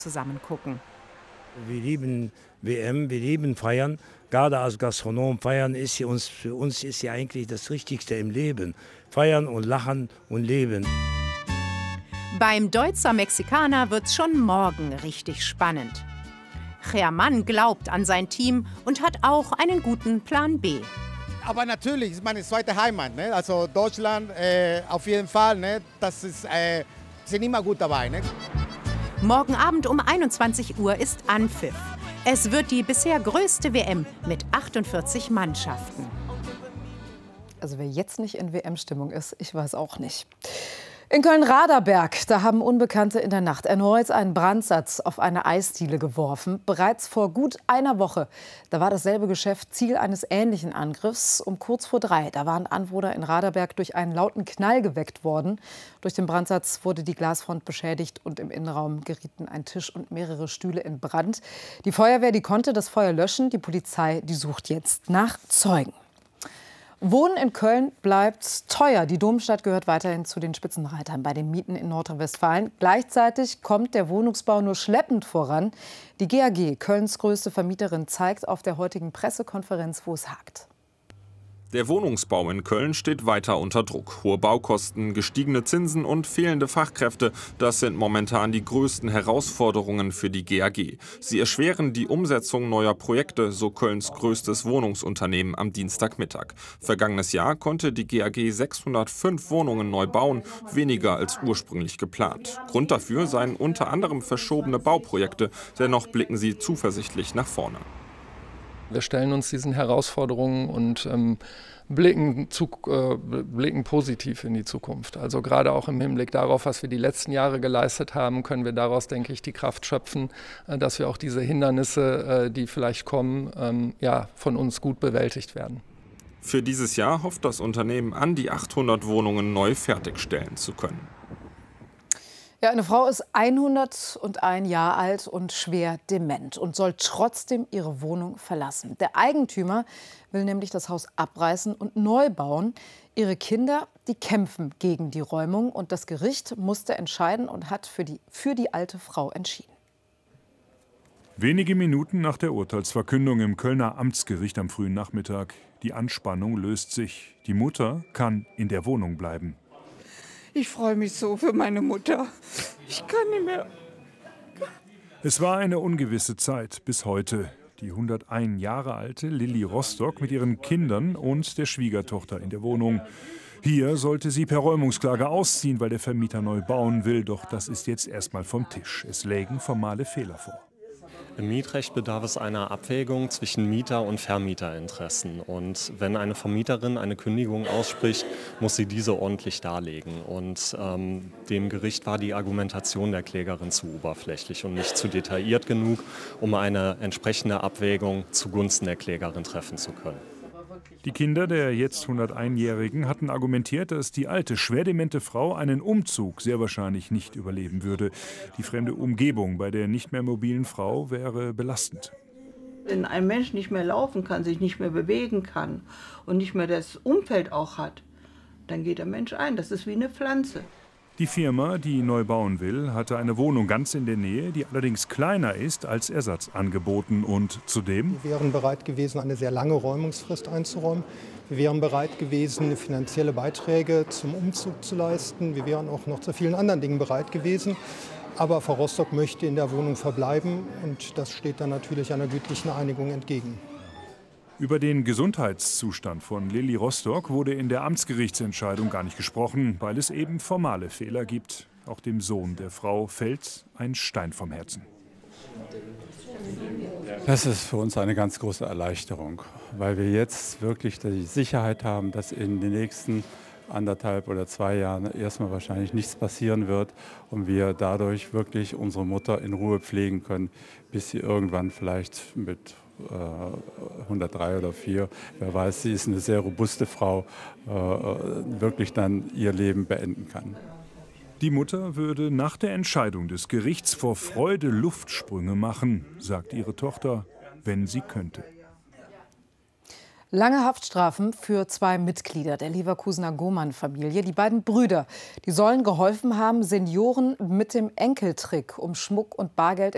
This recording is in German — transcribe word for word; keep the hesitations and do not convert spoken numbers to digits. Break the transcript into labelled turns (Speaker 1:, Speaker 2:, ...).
Speaker 1: zusammen gucken.
Speaker 2: Wir lieben W M, wir lieben Feiern. Gerade als Gastronom, Feiern ist für uns, für uns ist ja eigentlich das Wichtigste im Leben. Feiern und lachen und leben.
Speaker 1: Beim Deutzer Mexikaner wird's schon morgen richtig spannend. Germán glaubt an sein Team und hat auch einen guten Plan B.
Speaker 3: Aber natürlich ist meine zweite Heimat, ne? Also Deutschland äh, auf jeden Fall, ne? Das ist, äh, sind immer gut dabei. Ne?
Speaker 1: Morgen Abend um einundzwanzig Uhr ist Anpfiff. Es wird die bisher größte W M mit achtundvierzig Mannschaften.
Speaker 4: Also wer jetzt nicht in W M-Stimmung ist, ich weiß auch nicht. In Köln-Raderberg, da haben Unbekannte in der Nacht erneut einen Brandsatz auf eine Eisdiele geworfen. Bereits vor gut einer Woche, da war dasselbe Geschäft Ziel eines ähnlichen Angriffs. Um kurz vor drei, da waren Anwohner in Raderberg durch einen lauten Knall geweckt worden. Durch den Brandsatz wurde die Glasfront beschädigt und im Innenraum gerieten ein Tisch und mehrere Stühle in Brand. Die Feuerwehr, die konnte das Feuer löschen. Die Polizei, die sucht jetzt nach Zeugen. Wohnen in Köln bleibt teuer. Die Domstadt gehört weiterhin zu den Spitzenreitern bei den Mieten in Nordrhein-Westfalen. Gleichzeitig kommt der Wohnungsbau nur schleppend voran. Die G A G, Kölns größte Vermieterin, zeigt auf der heutigen Pressekonferenz, wo es hakt.
Speaker 5: Der Wohnungsbau in Köln steht weiter unter Druck. Hohe Baukosten, gestiegene Zinsen und fehlende Fachkräfte, das sind momentan die größten Herausforderungen für die G A G. Sie erschweren die Umsetzung neuer Projekte, so Kölns größtes Wohnungsunternehmen am Dienstagmittag. Vergangenes Jahr konnte die G A G sechshundertfünf Wohnungen neu bauen, weniger als ursprünglich geplant. Grund dafür seien unter anderem verschobene Bauprojekte, dennoch blicken sie zuversichtlich nach vorne.
Speaker 6: Wir stellen uns diesen Herausforderungen und ähm, blicken, zu, äh, blicken positiv in die Zukunft. Also gerade auch im Hinblick darauf, was wir die letzten Jahre geleistet haben, können wir daraus, denke ich, die Kraft schöpfen, äh, dass wir auch diese Hindernisse, äh, die vielleicht kommen, ähm, ja, von uns gut bewältigt werden.
Speaker 5: Für dieses Jahr hofft das Unternehmen, an die achthundert Wohnungen neu fertigstellen zu können.
Speaker 4: Ja, eine Frau ist hunderteins Jahre alt und schwer dement und soll trotzdem ihre Wohnung verlassen. Der Eigentümer will nämlich das Haus abreißen und neu bauen. Ihre Kinder, die kämpfen gegen die Räumung. Und das Gericht musste entscheiden und hat für die, für die alte Frau entschieden.
Speaker 7: Wenige Minuten nach der Urteilsverkündung im Kölner Amtsgericht am frühen Nachmittag. Die Anspannung löst sich. Die Mutter kann in der Wohnung bleiben.
Speaker 8: Ich freue mich so für meine Mutter. Ich kann nicht mehr.
Speaker 7: Es war eine ungewisse Zeit bis heute. Die hunderteins Jahre alte Lilly Rostock mit ihren Kindern und der Schwiegertochter in der Wohnung. Hier sollte sie per Räumungsklage ausziehen, weil der Vermieter neu bauen will. Doch das ist jetzt erstmal vom Tisch. Es lägen formale Fehler vor.
Speaker 9: Im Mietrecht bedarf es einer Abwägung zwischen Mieter- und Vermieterinteressen. Und wenn eine Vermieterin eine Kündigung ausspricht, muss sie diese ordentlich darlegen. Und ähm, dem Gericht war die Argumentation der Klägerin zu oberflächlich und nicht zu detailliert genug, um eine entsprechende Abwägung zugunsten der Klägerin treffen zu können.
Speaker 7: Die Kinder der jetzt hunderteinjährigen hatten argumentiert, dass die alte, schwer demente Frau einen Umzug sehr wahrscheinlich nicht überleben würde. Die fremde Umgebung bei der nicht mehr mobilen Frau wäre belastend.
Speaker 8: Wenn ein Mensch nicht mehr laufen kann, sich nicht mehr bewegen kann und nicht mehr das Umfeld auch hat, dann geht der Mensch ein. Das ist wie eine Pflanze.
Speaker 7: Die Firma, die neu bauen will, hatte eine Wohnung ganz in der Nähe, die allerdings kleiner ist, als Ersatz angeboten. Und zudem?
Speaker 10: Wir wären bereit gewesen, eine sehr lange Räumungsfrist einzuräumen. Wir wären bereit gewesen, finanzielle Beiträge zum Umzug zu leisten. Wir wären auch noch zu vielen anderen Dingen bereit gewesen. Aber Frau Rostock möchte in der Wohnung verbleiben und das steht dann natürlich einer gütlichen Einigung entgegen.
Speaker 7: Über den Gesundheitszustand von Lilly Rostock wurde in der Amtsgerichtsentscheidung gar nicht gesprochen, weil es eben formale Fehler gibt. Auch dem Sohn der Frau fällt ein Stein vom Herzen.
Speaker 11: Das ist für uns eine ganz große Erleichterung, weil wir jetzt wirklich die Sicherheit haben, dass in den nächsten anderthalb oder zwei Jahren erstmal wahrscheinlich nichts passieren wird und wir dadurch wirklich unsere Mutter in Ruhe pflegen können, bis sie irgendwann vielleicht mit hundertdrei oder vier, wer weiß, sie ist eine sehr robuste Frau, wirklich dann ihr Leben beenden kann.
Speaker 7: Die Mutter würde nach der Entscheidung des Gerichts vor Freude Luftsprünge machen, sagt ihre Tochter, wenn sie könnte.
Speaker 4: Lange Haftstrafen für zwei Mitglieder der Leverkusener Gohmann-Familie. Die beiden Brüder, die sollen geholfen haben, Senioren mit dem Enkeltrick um Schmuck und Bargeld